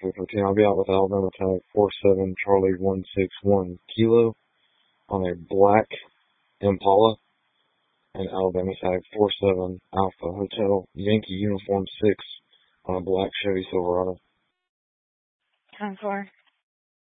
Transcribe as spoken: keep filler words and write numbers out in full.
for fifteen. I'll be out with Alabama tag four seven Charlie one six one Kilo on a black Impala, and Alabama tag four seven Alpha Hotel Yankee uniform six on a black Chevy Silverado. ten four.